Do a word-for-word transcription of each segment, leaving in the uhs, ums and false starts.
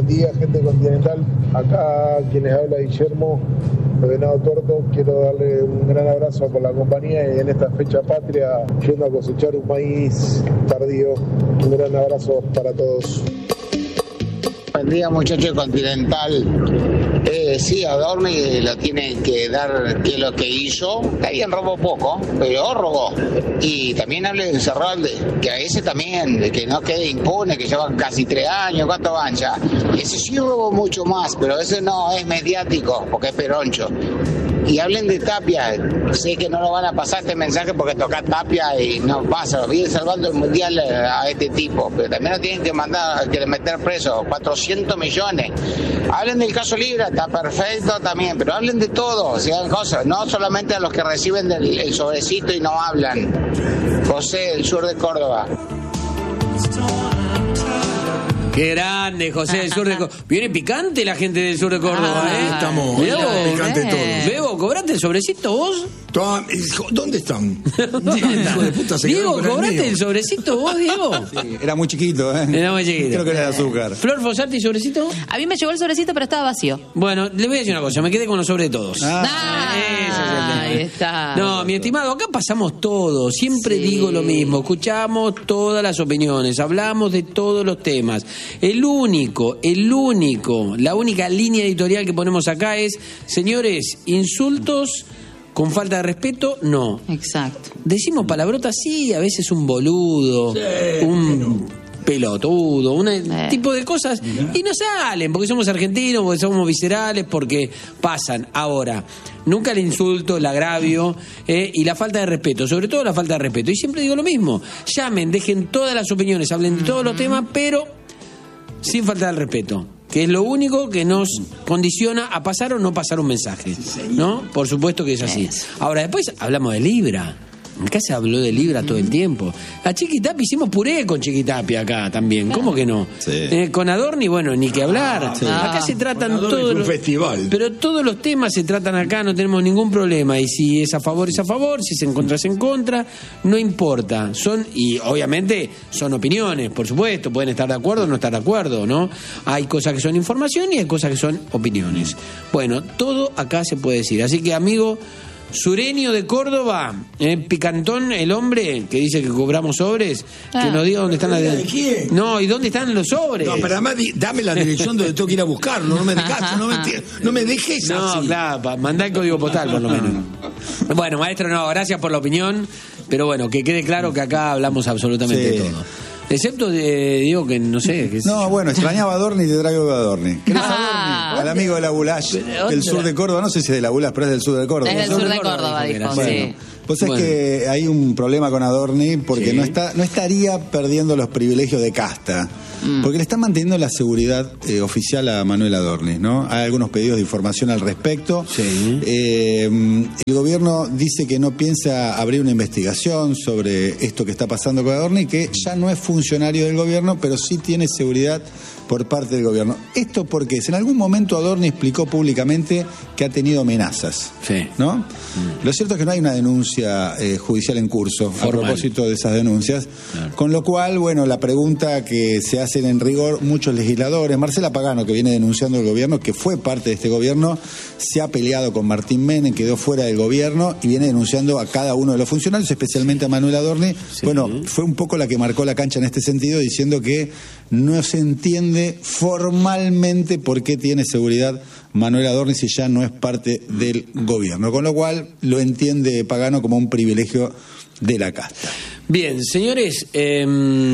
Buen día, gente continental. Acá quienes habla Guillermo de Venado Tuerto. Quiero darle un gran abrazo por la compañía y en esta fecha patria, yendo a cosechar un maíz tardío. Un gran abrazo para todos. Buen día, muchacho continental. Eh, sí, a Adorni lo tiene que dar que lo que hizo. Alguien robó poco, pero robó. Y también hable de Cerralde, que a ese también, de que no quede impune, que llevan casi tres años, ¿cuánto van ya? Ese sí robó mucho más, pero ese no es mediático, porque es peroncho. Y hablen de Tapia, sé que no lo van a pasar este mensaje porque toca Tapia y no pasa, viene salvando el mundial a este tipo, pero también lo tienen que mandar, que meter preso, cuatrocientos millones. Hablen del caso Libra, está perfecto también, pero hablen de todo, sean cosas, no solamente a los que reciben del, el sobrecito y no hablan. José, del sur de Córdoba. Qué grande, José del sur de Córdoba. Viene picante la gente del sur de Córdoba, ah, ¿eh? Estamos Bebo, picante todos. Bebo, ¿cobraste el sobrecito vos? ¿Dónde están? Diego, ¿cobraste el sobrecito vos, Diego? Sí, era muy chiquito, ¿eh? Era muy chiquito. Creo que era de azúcar. Flor Fossati, ¿sobrecito? A mí me llegó el sobrecito, pero estaba vacío. Bueno, le voy a decir una cosa, me quedé con los sobre de todos. Ah, Ese es el tema. ahí está. No, mi estimado, acá pasamos todo. Siempre Sí. digo lo mismo. Escuchamos todas las opiniones, hablamos de todos los temas. El único, el único, la única línea editorial que ponemos acá es, señores, insultos con falta de respeto, no. Exacto. Decimos palabrotas, sí, a veces un boludo, Sí, un pelotudo, un Eh. tipo de cosas, y no salen, porque somos argentinos, porque somos viscerales, porque pasan. Ahora, nunca el insulto, el agravio eh, y la falta de respeto, sobre todo la falta de respeto. Y siempre digo lo mismo, llamen, dejen todas las opiniones, hablen de todos los temas, pero sin falta de respeto, que es lo único que nos condiciona a pasar o no pasar un mensaje, ¿no? Por supuesto que es así. Ahora, después hablamos de Libra. Acá se habló de Libra todo el tiempo. A Chiquitapia hicimos puré con Chiquitapia acá también. ¿Cómo que no? Sí. Eh, con Adorni, bueno, ni que hablar. Sí. Acá se tratan Con Adorni todos fue un los festival. Pero todos los temas se tratan acá, no tenemos ningún problema. Y si es a favor, es a favor. Si es en contra, es en contra. No importa. Son, y obviamente son opiniones, por supuesto. Pueden estar de acuerdo o no estar de acuerdo, ¿no? Hay cosas que son información y hay cosas que son opiniones. Bueno, todo acá se puede decir. Así que, amigo sureño de Córdoba, eh, Picantón, el hombre que dice que cobramos sobres, Ah. que nos diga dónde están las... ¿De quién? No, ¿y dónde están los sobres? No, pero además di- dame la dirección donde tengo que ir a buscarlo. No me dejes, no me, no me dejes No, así. claro, pa- mandá el código postal por lo menos. Bueno, maestro, no, gracias por la opinión, pero bueno, que quede claro que acá hablamos absolutamente Sí. de todo. Excepto de, digo que no sé. Que No, bueno, extrañaba a Adorni y te traigo a Adorni. ¿Querés Ah. Adorni? Al amigo de la Bulash, Pero del otra. sur de Córdoba. No sé si es de la Bulash, pero es del sur de Córdoba. Es del sur de Córdoba, dijo que era. dijo, Bueno, sí. pues es Bueno. que hay un problema con Adorni porque Sí. no está, no estaría perdiendo los privilegios de casta. Porque le están manteniendo la seguridad eh, oficial a Manuel Adorni, ¿no? Hay algunos pedidos de información al respecto. Sí. Eh, el gobierno dice que no piensa abrir una investigación sobre esto que está pasando con Adorni, que ya no es funcionario del gobierno, pero sí tiene seguridad por parte del gobierno. Esto porque en algún momento Adorni explicó públicamente que ha tenido amenazas, Sí. ¿no? Lo cierto es que no hay una denuncia eh, judicial en curso Formal. a propósito de esas denuncias, Claro. con lo cual, bueno, la pregunta que se hacen en rigor muchos legisladores, Marcela Pagano, que viene denunciando el gobierno, que fue parte de este gobierno, se ha peleado con Martín Menem, quedó fuera del gobierno y viene denunciando a cada uno de los funcionarios, especialmente a Manuel Adorni. Sí. Bueno, fue un poco la que marcó la cancha en este sentido, diciendo que no se entiende formalmente por qué tiene seguridad Manuel Adorni si ya no es parte del gobierno, con lo cual lo entiende Pagano como un privilegio de la casta. Bien, señores, eh,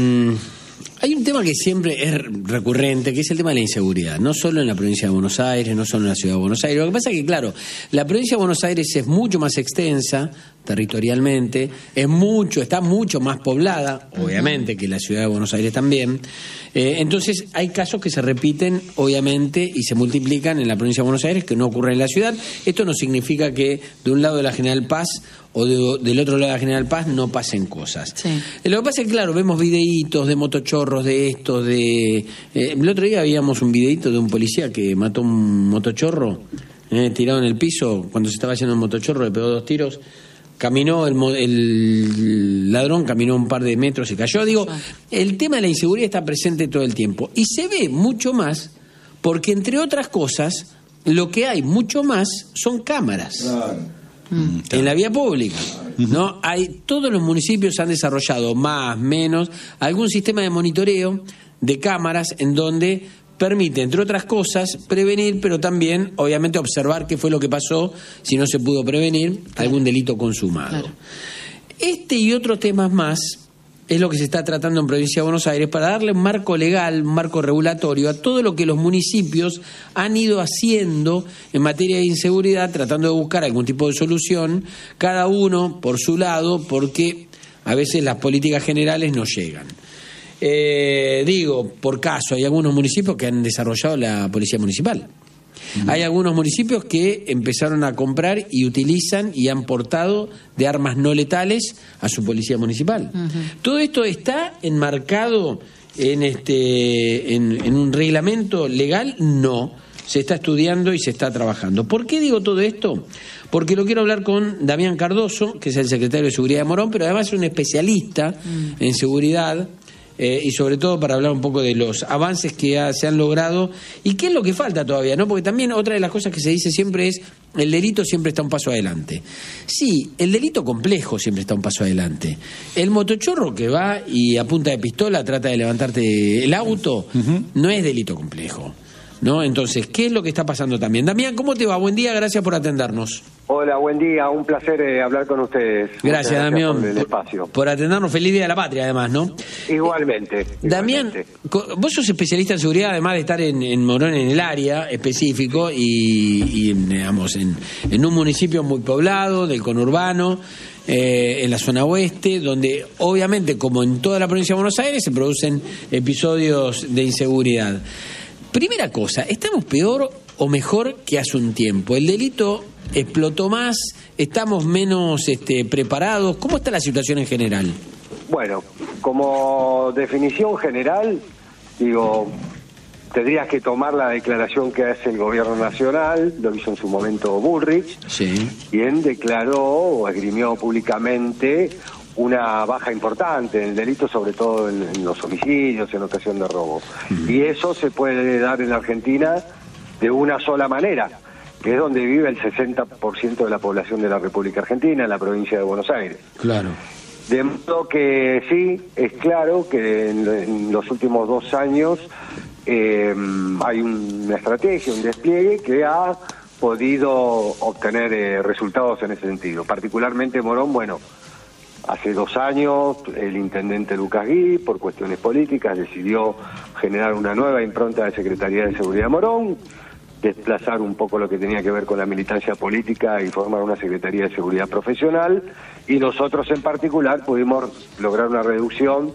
hay un tema que siempre es recurrente, que es el tema de la inseguridad, no solo en la provincia de Buenos Aires, no solo en la ciudad de Buenos Aires. Lo que pasa es que, claro, la provincia de Buenos Aires es mucho más extensa territorialmente, es mucho, está mucho más poblada, obviamente, que la ciudad de Buenos Aires también. Eh, entonces, hay casos que se repiten, obviamente, y se multiplican en la provincia de Buenos Aires, que no ocurren en la ciudad. Esto no significa que de un lado de la General Paz o de, del otro lado de la General Paz no pasen cosas. Sí. Eh, Lo que pasa es que, claro, vemos videitos de motochorros, de esto, de... Eh, el otro día veíamos un videito de un policía que mató un motochorro, eh, tirado en el piso, cuando se estaba haciendo el motochorro, le pegó dos tiros, caminó, el, mo- el ladrón caminó un par de metros y cayó. Digo, el tema de la inseguridad está presente todo el tiempo. Y se ve mucho más Porque, entre otras cosas, lo que hay mucho más son cámaras. Claro. Mm. En la vía pública, ¿no? Hay, todos los municipios han desarrollado más, menos, algún sistema de monitoreo de cámaras en donde permite, entre otras cosas, prevenir, pero también, obviamente, observar qué fue lo que pasó, si no se pudo prevenir, algún delito consumado. Claro. Este y otros temas más es lo que se está tratando en Provincia de Buenos Aires para darle un marco legal, un marco regulatorio a todo lo que los municipios han ido haciendo en materia de inseguridad, tratando de buscar algún tipo de solución, cada uno por su lado, porque a veces las políticas generales no llegan. Eh, digo, por caso, hay algunos municipios que han desarrollado la policía municipal. Uh-huh. Hay algunos municipios que empezaron a comprar y utilizan y han portado de armas no letales a su policía municipal. Uh-huh. Todo esto está enmarcado en este en, en un reglamento legal. No, se está estudiando y se está trabajando. ¿Por qué digo todo esto? Porque lo quiero hablar con Damián Cardoso, que es el secretario de Seguridad de Morón, pero además es un especialista uh-huh. en seguridad. Eh, y sobre todo para hablar un poco de los avances que ha, se han logrado y qué es lo que falta todavía, ¿no? Porque también otra de las cosas que se dice siempre es el delito siempre está un paso adelante. Sí, el delito complejo siempre está un paso adelante. El motochorro que va y a punta de pistola trata de levantarte el auto, uh-huh. no es delito complejo, ¿no? Entonces, ¿qué es lo que está pasando también? Damián, ¿cómo te va? Buen día, gracias por atendernos. Hola, buen día, un placer eh, hablar con ustedes. Gracias, gracias Damián, por el espacio. Por, por atendernos. Feliz Día de la Patria, además, ¿no? Igualmente. Damián, igualmente. Vos sos especialista en seguridad, además de estar en, en Morón, en el área específico, y, y digamos, en, en un municipio muy poblado, del conurbano, eh, en la zona oeste, donde obviamente, como en toda la provincia de Buenos Aires, se producen episodios de inseguridad. Primera cosa, ¿estamos peor o mejor que hace un tiempo? ¿El delito explotó más? ¿Estamos menos este, preparados? ¿Cómo está la situación en general? Bueno, como definición general, digo, tendrías que tomar la declaración que hace el gobierno nacional, lo hizo en su momento Bullrich, sí. quien declaró o esgrimió públicamente una baja importante en el delito, sobre todo en, en los homicidios, en ocasión de robo. Uh-huh. Y eso se puede dar en la Argentina de una sola manera, que es donde vive el sesenta por ciento de la población de la República Argentina, en la provincia de Buenos Aires. Claro. De modo que sí, es claro que en, en los últimos dos años eh, hay una estrategia, un despliegue que ha podido obtener eh, resultados en ese sentido. Particularmente Morón, bueno, hace dos años el intendente Lucas Gui, por cuestiones políticas, decidió generar una nueva impronta de Secretaría de Seguridad de Morón, desplazar un poco lo que tenía que ver con la militancia política y formar una Secretaría de Seguridad Profesional, y nosotros en particular pudimos lograr una reducción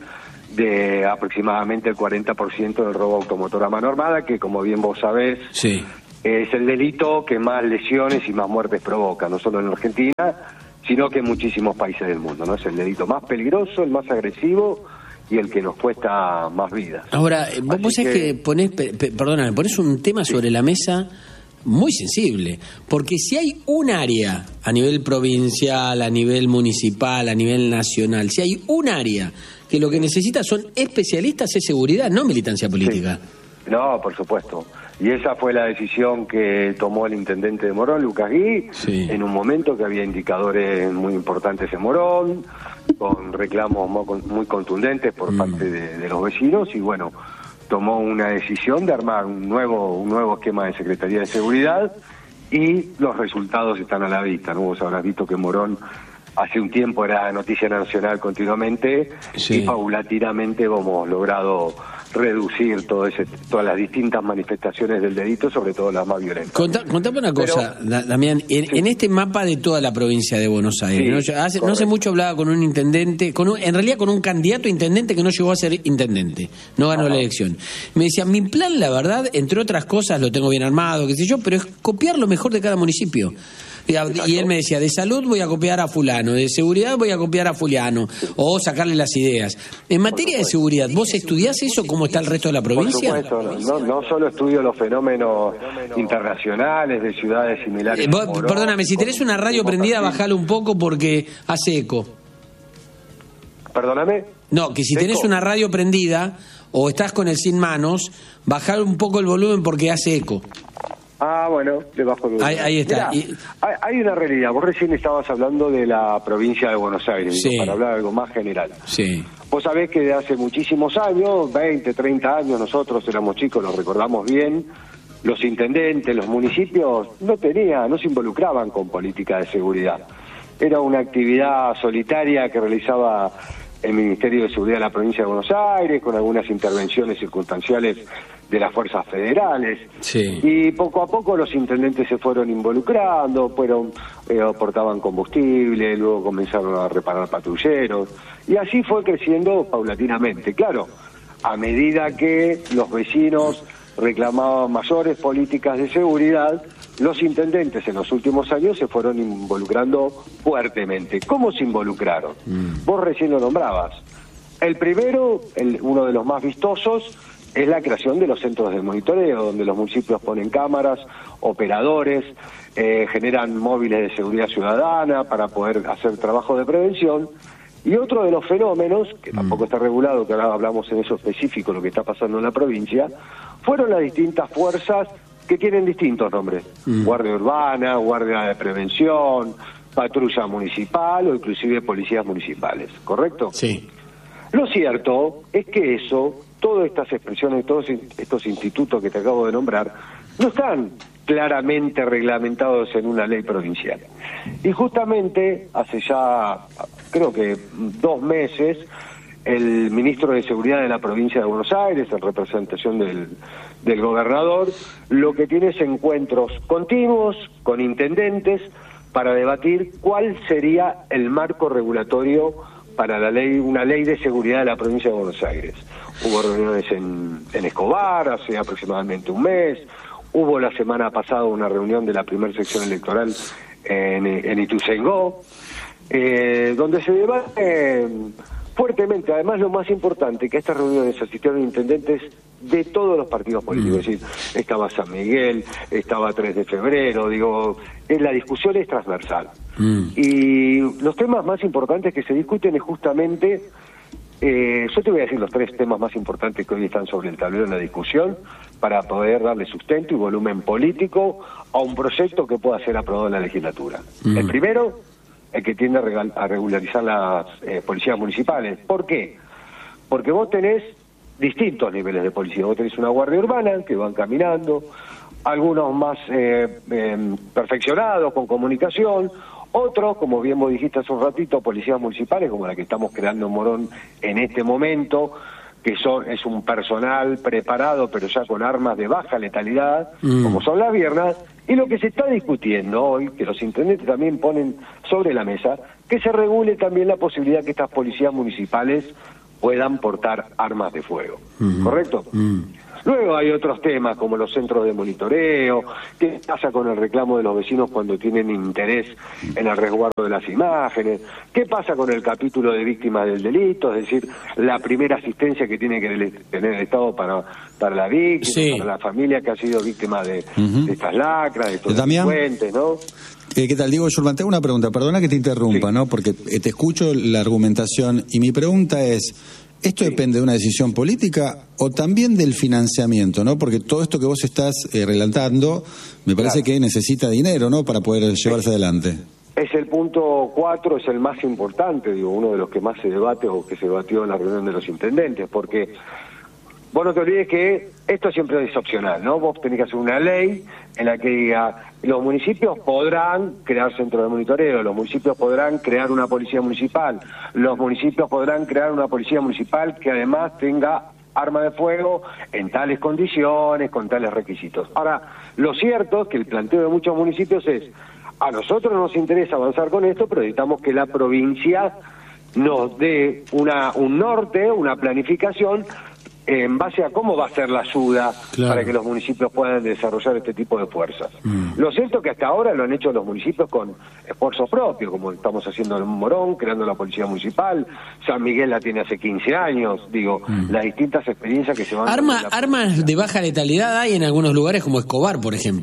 de aproximadamente el cuarenta por ciento del robo automotor a mano armada, que como bien vos sabés, sí. es el delito que más lesiones y más muertes provoca, no solo en Argentina, sino que en muchísimos países del mundo, ¿no? Es el delito más peligroso, el más agresivo y el que nos cuesta más vidas. Ahora, vos, vos sabés que, que ponés, pe, pe, perdóname, ponés un tema sí. sobre la mesa muy sensible, porque si hay un área a nivel provincial, a nivel municipal, a nivel nacional, si hay un área que lo que necesita son especialistas, es seguridad, no militancia política. Sí. No, por supuesto. Y esa fue la decisión que tomó el intendente de Morón, Lucas Gui, sí. en un momento que había indicadores muy importantes en Morón, con reclamos muy contundentes por mm. parte de, de los vecinos, y bueno, tomó una decisión de armar un nuevo un nuevo esquema de Secretaría de Seguridad, y los resultados están a la vista, ¿no? Vos habrás visto que Morón hace un tiempo era noticia nacional continuamente, sí. y paulatinamente hemos logrado reducir todo ese, todas las distintas manifestaciones del delito, sobre todo las más violentas. Contá, contame una cosa, Pero, Damián, en, sí. en este mapa de toda la provincia de Buenos Aires, sí, ¿no? Hace, no hace mucho hablaba con un intendente, con un, en realidad con un candidato a intendente que no llegó a ser intendente, no ganó Ajá. la elección. Me decía, mi plan, la verdad, entre otras cosas, lo tengo bien armado, qué sé yo, pero es copiar lo mejor de cada municipio. Y él me decía, de salud voy a copiar a fulano, de seguridad voy a copiar a fulano, o sacarle las ideas. En materia de seguridad, ¿vos estudiás eso? ¿Cómo está el resto de la provincia? Por supuesto, no, no solo estudio los fenómenos internacionales de ciudades similares. Eh, vos, Morón, perdóname, si tenés una radio prendida, bajalo un poco porque hace eco. ¿Perdóname? No, que si tenés una radio prendida o estás con el sin manos, bajar un poco el volumen porque hace eco. Ah, bueno, le bajo el volumen. Ahí, ahí está. Mirá, y... hay, hay una realidad. Vos recién estabas hablando de la provincia de Buenos Aires, Sí. digo, para hablar algo más general. Sí. Vos sabés que de hace muchísimos años, veinte, treinta años, nosotros éramos chicos, lo recordamos bien, los intendentes, los municipios no tenían, no se involucraban con política de seguridad. Era una actividad solitaria que realizaba el Ministerio de Seguridad de la provincia de Buenos Aires, con algunas intervenciones circunstanciales de las fuerzas federales. Sí. Y poco a poco los intendentes se fueron involucrando, fueron eh, aportaban combustible, luego comenzaron a reparar patrulleros, y así fue creciendo paulatinamente. Claro, a medida que los vecinos reclamaban mayores políticas de seguridad, los intendentes en los últimos años se fueron involucrando fuertemente. ¿Cómo se involucraron? Mm. Vos recién lo nombrabas. El primero, el, uno de los más vistosos, es la creación de los centros de monitoreo, donde los municipios ponen cámaras, operadores, eh, generan móviles de seguridad ciudadana para poder hacer trabajo de prevención. Y otro de los fenómenos, que tampoco está regulado, que ahora hablamos en eso específico, lo que está pasando en la provincia, fueron las distintas fuerzas que tienen distintos nombres. Mm. Guardia Urbana, Guardia de Prevención, Patrulla Municipal o inclusive policías municipales, ¿correcto? Sí. Lo cierto es que eso, todas estas expresiones, todos estos institutos que te acabo de nombrar, no están claramente reglamentados en una ley provincial. Y justamente hace ya, creo que dos meses, el ministro de Seguridad de la provincia de Buenos Aires, en representación del, del gobernador, lo que tiene es encuentros continuos con intendentes para debatir cuál sería el marco regulatorio para la ley, una ley de seguridad de la provincia de Buenos Aires. Hubo reuniones en, en Escobar hace aproximadamente un mes, hubo la semana pasada una reunión de la primera sección electoral en, en Ituzaingó, eh, donde se debate fuertemente. Además, lo más importante, que a estas reuniones asistieron intendentes de todos los partidos políticos, mm. es decir, estaba San Miguel, estaba tres de febrero, digo, eh, la discusión es transversal. Mm. Y los temas más importantes que se discuten es justamente, eh, yo te voy a decir los tres temas más importantes que hoy están sobre el tablero en la discusión, para poder darle sustento y volumen político a un proyecto que pueda ser aprobado en la legislatura. Mm. El primero, el que tiende a, regal, a regularizar las eh, policías municipales. ¿Por qué? Porque vos tenés distintos niveles de policía. Vos tenés una guardia urbana que van caminando, algunos más eh, eh, perfeccionados con comunicación, otros, como bien vos dijiste hace un ratito, policías municipales, como la que estamos creando en Morón en este momento, que son es un personal preparado, pero ya con armas de baja letalidad, mm. como son las Viernas. Y lo que se está discutiendo hoy, que los intendentes también ponen sobre la mesa, que se regule también la posibilidad que estas policías municipales puedan portar armas de fuego. Mm. ¿Correcto? Mm. Luego hay otros temas como los centros de monitoreo, qué pasa con el reclamo de los vecinos cuando tienen interés en el resguardo de las imágenes, qué pasa con el capítulo de víctimas del delito, es decir, la primera asistencia que tiene que tener el Estado para, para la víctima, sí. para la familia que ha sido víctima de, uh-huh. de estas lacras, de estos delincuentes, ¿no? Eh, ¿Qué tal, Diego Schulman? Tengo una pregunta, perdona que te interrumpa, sí. ¿no? Porque te escucho la argumentación y mi pregunta es, ¿esto sí. depende de una decisión política o también del financiamiento, ¿no? Porque todo esto que vos estás eh, relatando me parece claro. que necesita dinero, ¿no? Para poder llevarse sí. adelante. Es el punto cuatro, es el más importante, digo, uno de los que más se debate o que se debatió en la reunión de los intendentes, porque vos no te olvides que esto siempre es opcional, ¿no? Vos tenés que hacer una ley en la que diga, los municipios podrán crear centros de monitoreo, los municipios podrán crear una policía municipal, los municipios podrán crear una policía municipal que además tenga arma de fuego en tales condiciones, con tales requisitos. Ahora, lo cierto es que el planteo de muchos municipios es, a nosotros nos interesa avanzar con esto, pero necesitamos que la provincia nos dé una, un norte, una planificación, en base a cómo va a ser la ayuda claro. para que los municipios puedan desarrollar este tipo de fuerzas. Mm. Lo cierto es que hasta ahora lo han hecho los municipios con esfuerzos propios, como estamos haciendo en Morón, creando la policía municipal, San Miguel la tiene hace quince años, digo, mm. las distintas experiencias que se van... Arma, armas de baja letalidad hay en algunos lugares como Escobar, por ejemplo.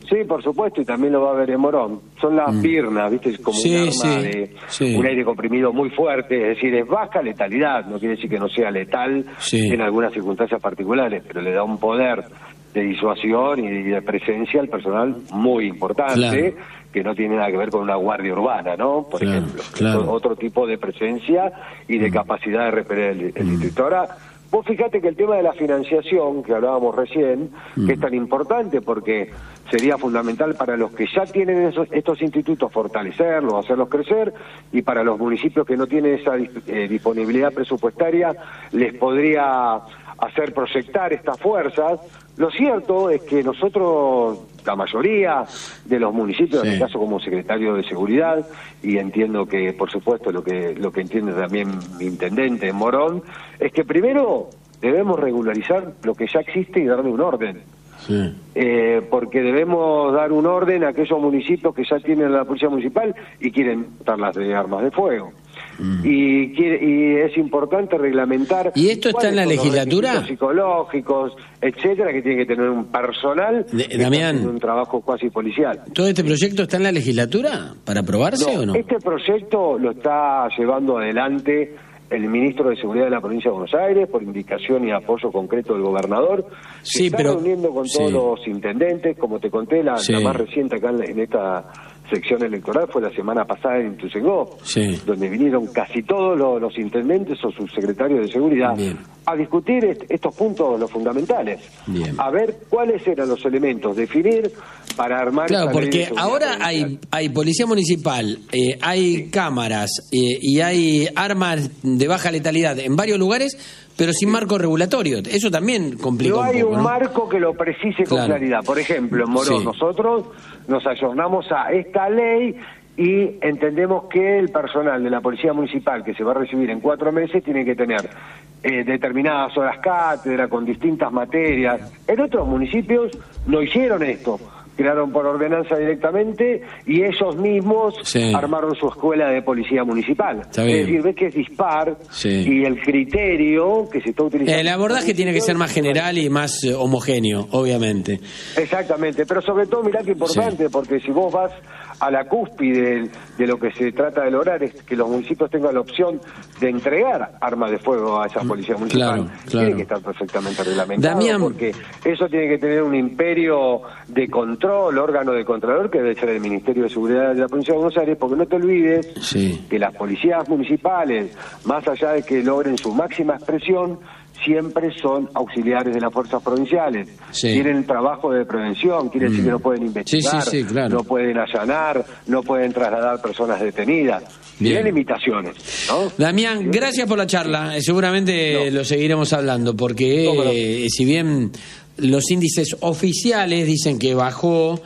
Sí, por supuesto, y también lo va a ver en Morón. Son las Mm. pirnas, ¿viste? Es como Sí, un arma sí, de sí. un aire comprimido muy fuerte, es decir, es baja letalidad, no quiere decir que no sea letal Sí. en algunas circunstancias particulares, pero le da un poder de disuasión y de presencia al personal muy importante, Claro. que no tiene nada que ver con una guardia urbana, ¿no? Por Claro, ejemplo. claro. Es otro tipo de presencia y de capacidad de repeler el, el distrito. Ahora, vos fíjate que el tema de la financiación, que hablábamos recién, que es tan importante porque sería fundamental para los que ya tienen esos, estos institutos fortalecerlos, hacerlos crecer, y para los municipios que no tienen esa eh, disponibilidad presupuestaria, les podría hacer proyectar estas fuerzas. Lo cierto es que nosotros, la mayoría de los municipios, Sí. en el caso como secretario de Seguridad, y entiendo que, por supuesto, lo que lo que entiende también mi intendente en Morón, es que primero debemos regularizar lo que ya existe y darle un orden. Sí. Eh, porque debemos dar un orden a aquellos municipios que ya tienen la policía municipal y quieren darlas de armas de fuego. Mm. Y, quiere, y es importante reglamentar. ¿Y esto está en la legislatura? Los psicológicos, etcétera, que tiene que tener un personal De, que Damián, está un trabajo cuasi policial. ¿todo este proyecto está en la legislatura para aprobarse No, o no? este proyecto lo está llevando adelante el ministro de Seguridad de la Provincia de Buenos Aires, por indicación y apoyo concreto del gobernador. Se Sí, está pero- reuniendo con sí. todos los intendentes, como te conté, la, Sí. la más reciente acá en, la- en esta sección electoral fue la semana pasada en Ituzaingó, Sí. donde vinieron casi todos los, los intendentes o subsecretarios de Seguridad Bien. a discutir est- estos puntos, los fundamentales, Bien. a ver cuáles eran los elementos, definir para armar Claro, esta ley de porque seguridad ahora provincial. hay, hay policía municipal, eh, hay cámaras eh, y hay armas de baja letalidad en varios lugares, pero sin marco regulatorio. Eso también complica No un hay poco, un ¿no? marco que lo precise con Claro. claridad. Por ejemplo, en Morón, Sí. nosotros nos ayornamos a esta ley y entendemos que el personal de la Policía Municipal que se va a recibir en cuatro meses tiene que tener eh, determinadas horas cátedra con distintas materias. En otros municipios no hicieron esto. Crearon por ordenanza directamente y ellos mismos Sí. armaron su escuela de policía municipal. Está bien. Es decir, ves que es dispar Sí. y el criterio que se está utilizando... El abordaje tiene que ser más general y más eh, homogéneo, obviamente. Exactamente, pero sobre todo, mirá qué importante, Sí. porque si vos vas a la cúspide de, de lo que se trata de lograr es que los municipios tengan la opción de entregar armas de fuego a esa policía municipal. Claro, claro. Tiene que estar perfectamente reglamentado, Damián. porque eso tiene que tener un imperio de control, órgano de control, que debe ser el Ministerio de Seguridad de la Provincia de Buenos Aires, porque no te olvides Sí. que las policías municipales, más allá de que logren su máxima expresión, siempre son auxiliares de las fuerzas provinciales. Sí. Tienen trabajo de prevención, quiere decir que no pueden investigar, Sí, sí, sí, claro. no pueden allanar, no pueden trasladar personas detenidas. Bien. Tienen limitaciones, ¿no? Damián, gracias por la charla. Eh, Seguramente No. lo seguiremos hablando, porque No, pero- eh, si bien los índices oficiales dicen que bajó,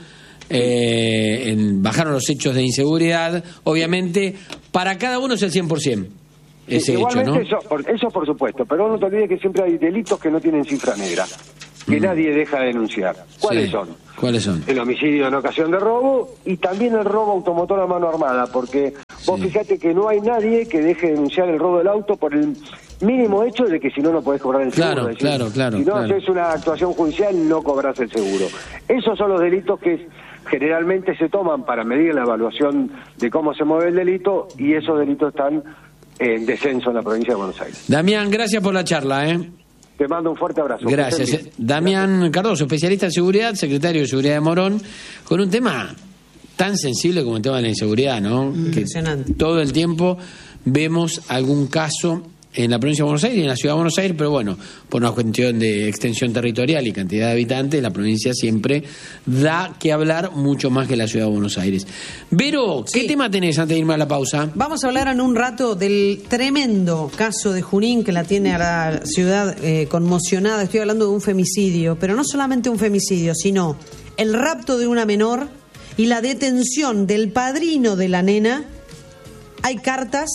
eh, en- bajaron los hechos de inseguridad, obviamente para cada uno es el cien por ciento ese hecho, Igualmente ¿no? eso, por, eso por supuesto, pero no te olvides que siempre hay delitos que no tienen cifra negra, que nadie deja de denunciar. ¿Cuáles Sí. son? ¿Cuáles son? El homicidio en ocasión de robo y también el robo automotor a mano armada, porque vos Sí. fijate que no hay nadie que deje de denunciar el robo del auto por el mínimo hecho de que si no, no podés cobrar el Claro, seguro. Es claro, claro, Si no claro. haces una actuación judicial, no cobras el seguro. Esos son los delitos que generalmente se toman para medir la evaluación de cómo se mueve el delito y esos delitos están en descenso en la provincia de Buenos Aires. Damián, gracias por la charla, ¿eh? Te mando un fuerte abrazo. Gracias. Que estén bien. Damián Cardoso, especialista en seguridad, secretario de Seguridad de Morón, con un tema tan sensible como el tema de la inseguridad, ¿no? Impresionante. Que todo el tiempo vemos algún caso en la provincia de Buenos Aires y en la ciudad de Buenos Aires, pero bueno, por una cuestión de extensión territorial y cantidad de habitantes, la provincia siempre da que hablar mucho más que la ciudad de Buenos Aires. Vero, ¿qué Sí. tema tenés antes de irme a la pausa? Vamos a hablar en un rato del tremendo caso de Junín que la tiene a la ciudad eh, conmocionada. Estoy hablando de un femicidio, pero no solamente un femicidio, sino el rapto de una menor y la detención del padrino de la nena. Hay cartas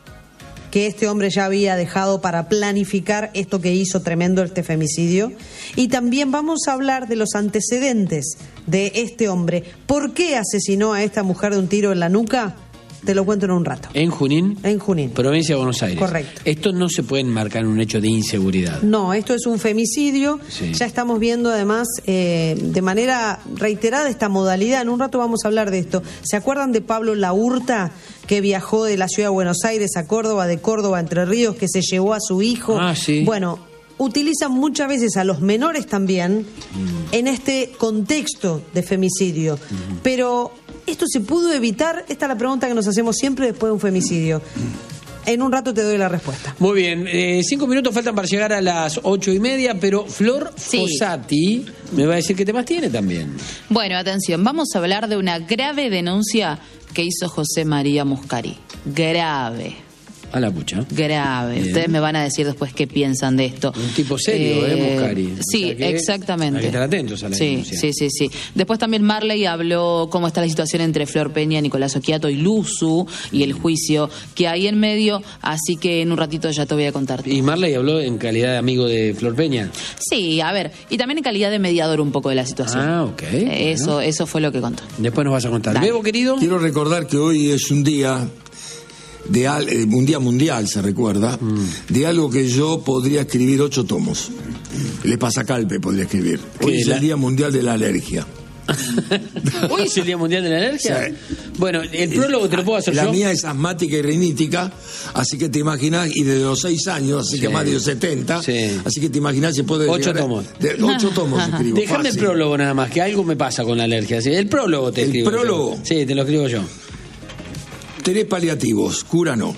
que este hombre ya había dejado para planificar esto que hizo tremendo, este femicidio. Y también vamos a hablar de los antecedentes de este hombre. ¿Por qué asesinó a esta mujer de un tiro en la nuca? te lo cuento en un rato. ¿En Junín? En Junín. Provincia de Buenos Aires. Correcto. Esto no se puede enmarcar en un hecho de inseguridad. No, esto es un femicidio. Sí. Ya estamos viendo además eh, de manera reiterada esta modalidad. En un rato vamos a hablar de esto. ¿Se acuerdan de Pablo Laurta, que viajó de la ciudad de Buenos Aires a Córdoba, de Córdoba a Entre Ríos, que se llevó a su hijo? Ah, sí. Bueno, utilizan muchas veces a los menores también Mm. en este contexto de femicidio. Mm. Pero, ¿esto se pudo evitar? Esta es la pregunta que nos hacemos siempre después de un femicidio. En un rato te doy la respuesta. Muy bien, eh, cinco minutos faltan para llegar a las ocho y media, pero Flor Sí. Fossati me va a decir qué temas tiene también. Bueno, atención, vamos a hablar de una grave denuncia que hizo José María Muscari. Grave. A la pucha. Grave. Bien. Ustedes me van a decir después qué piensan de esto. Un tipo serio, ¿eh, Muscari? O Sí, sea que exactamente. hay que estar atentos a la sí, denuncia. Sí, sí, sí. Después también Marley habló cómo está la situación entre Flor Peña, Nicolás Occhiato y Luzu y el juicio que hay en medio, así que en un ratito ya te voy a contar. ¿Y Marley habló en calidad de amigo de Flor Peña? Sí, a ver, y también en calidad de mediador un poco de la situación. Ah, ok. Eso, Bueno. eso fue lo que contó. Después nos vas a contar. Dale. Bebo, querido. Quiero recordar que hoy es un día de al- eh, un día mundial, se recuerda, de algo que yo podría escribir ocho tomos. Le pasa Calpe podría escribir. Hoy ¿Qué, es la- el Día Mundial de la Alergia. ¿Hoy es el Día Mundial de la Alergia? Sí. Bueno, el prólogo te lo puedo hacer La yo. mía es asmática y rinítica, así que te imaginas, y desde los seis años, así Sí. que más de los setenta, Sí. así que te imaginas se puede Ocho llegar a- tomos. de- ocho tomos escribo. Déjame el fácil. prólogo nada más, que algo me pasa con la alergia. Sí, el prólogo te ¿El escribo. yo. prólogo? Sí, te lo escribo yo. Tenés paliativos, cura no.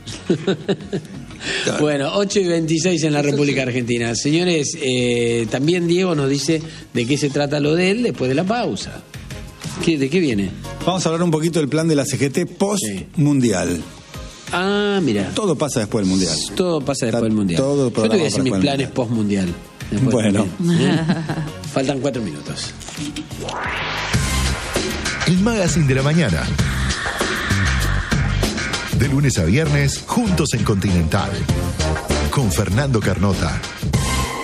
Claro. Bueno, ocho y veintiséis en la República Argentina. Señores, eh, también Diego nos dice de qué se trata lo de él después de la pausa. ¿Qué, ¿De qué viene? Vamos a hablar un poquito del plan de la C G T post-mundial. Ah, mira. Todo pasa después del mundial. Todo pasa después Está del Mundial. todo Yo te voy a programado decir mis para el planes Mundial. post-mundial. después del Bueno. Mundial. ¿Eh? Faltan cuatro minutos. El Magazine de la Mañana. De lunes a viernes, juntos en Continental. Con Fernando Carnota.